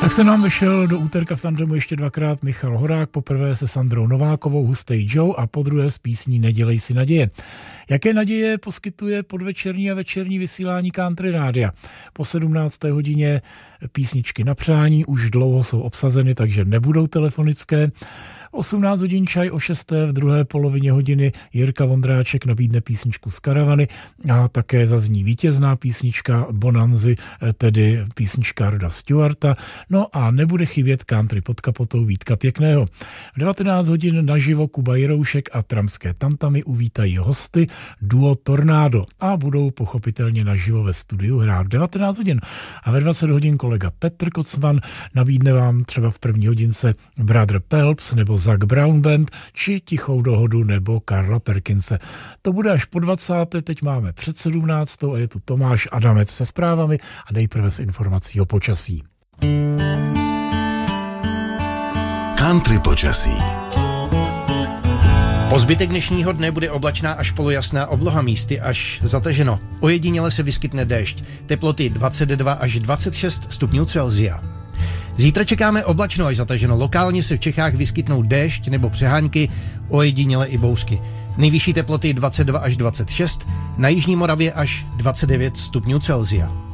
Tak se nám vešel do úterka v tandemu ještě dvakrát Michal Horák, poprvé se Sandrou Novákovou, Hustej Joe a podruhé s písní Nedělej si naděje. Jaké naděje poskytuje podvečerní a večerní vysílání Country Rádia? Po 17. hodině písničky na přání už dlouho jsou obsazeny, takže nebudou telefonické. 18 hodin čaj, o 6. v druhé polovině hodiny Jirka Vondráček nabídne písničku z Karavany a také zazní vítězná písnička Bonanzy, tedy písnička Roda Stewarta. No a nebude chybět country pod kapotou Vítka Pěkného. V 19 hodin naživo Kuba Jiroušek a Tramské tamtamy uvítají hosty duo Tornádo a budou pochopitelně naživo ve studiu hrát 19 hodin. A ve 20 hodin kolega Petr Kocman nabídne vám třeba v první hodince Brother Pelps nebo Zac Brown Band, či Tichou dohodu nebo Karla Perkinse. To bude až po 20. Teď máme před 17. a je tu Tomáš Adamec se zprávami a nejprve s informací o počasí. Country počasí. Po zbytek dnešního dne bude oblačná až polojasná obloha, místy až zataženo. Ojediněle se vyskytne déšť. Teploty 22 až 26 stupňů Celsia. Zítra čekáme oblačno až zataženo. Lokálně se v Čechách vyskytnou déšť nebo přehánky, ojediněle i bouřky. Nejvyšší teploty 22 až 26, na jižní Moravě až 29 stupňů Celsia.